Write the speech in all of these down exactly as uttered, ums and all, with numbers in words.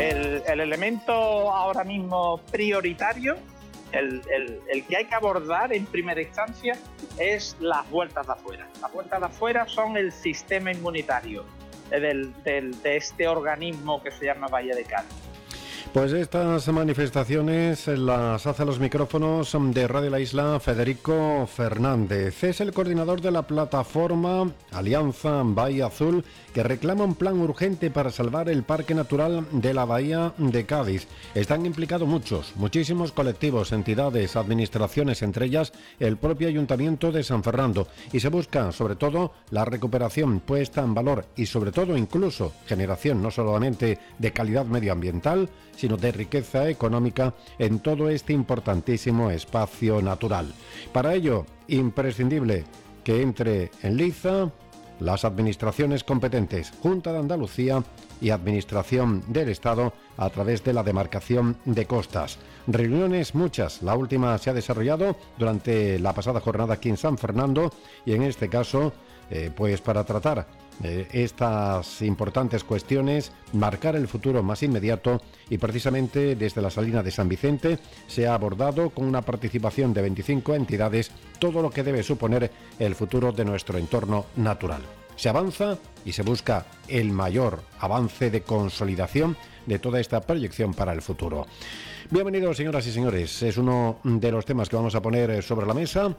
el, el elemento ahora mismo prioritario, el, el, el que hay que abordar en primera instancia, es las vueltas de afuera. Las vueltas de afuera son el sistema inmunitario del, del, de este organismo que se llama Bahía de Cádiz. Pues estas manifestaciones las hace a los micrófonos de Radio La Isla Federico Fernández. Es el coordinador de la plataforma Alianza Bahía Azul, que reclama un plan urgente para salvar el Parque Natural de la Bahía de Cádiz. Están implicados muchos, muchísimos colectivos, entidades, administraciones, entre ellas el propio Ayuntamiento de San Fernando. Y se busca, sobre todo, la recuperación puesta en valor y, sobre todo, incluso, generación no solamente de calidad medioambiental, sino de riqueza económica en todo este importantísimo espacio natural. Para ello, imprescindible que entre en liza las administraciones competentes, Junta de Andalucía y Administración del Estado, a través de la demarcación de costas. Reuniones muchas, la última se ha desarrollado durante la pasada jornada aquí en San Fernando, y en este caso, eh, pues para tratar eh, estas importantes cuestiones, marcar el futuro más inmediato, y precisamente desde la Salina de San Vicente se ha abordado con una participación de veinticinco entidades todo lo que debe suponer el futuro de nuestro entorno natural. Se avanza y se busca el mayor avance de consolidación de toda esta proyección para el futuro. Bienvenidos, señoras y señores. Es uno de los temas que vamos a poner sobre la mesa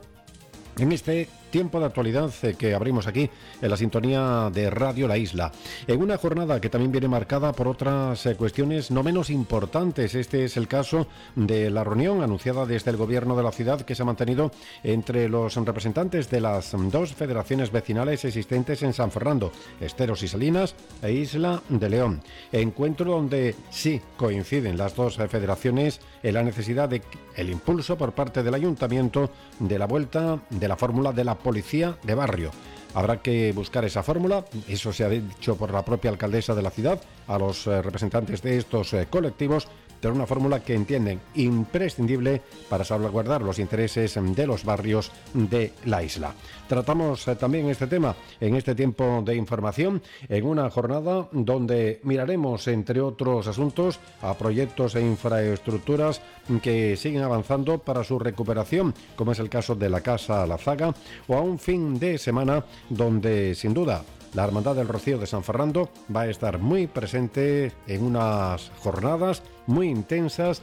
en este tiempo de actualidad que abrimos aquí en la sintonía de Radio La Isla, en una jornada que también viene marcada por otras eh, cuestiones no menos importantes. Este es el caso de la reunión anunciada desde el gobierno de la ciudad, que se ha mantenido entre los representantes de las dos federaciones vecinales existentes en San Fernando, Esteros y Salinas e Isla de León. Encuentro donde sí coinciden las dos federaciones en la necesidad de el impulso por parte del ayuntamiento de la vuelta de la fórmula de la policía de barrio. Habrá que buscar esa fórmula, eso se ha dicho por la propia alcaldesa de la ciudad a los eh, representantes de estos eh, colectivos, de una fórmula que entienden imprescindible para salvaguardar los intereses de los barrios de la isla. Tratamos eh, también este tema en este tiempo de información, en una jornada donde miraremos, entre otros asuntos, a proyectos e infraestructuras que siguen avanzando para su recuperación, como es el caso de la Casa La Zaga, o a un fin de semana donde, sin duda, la Hermandad del Rocío de San Fernando va a estar muy presente en unas jornadas muy intensas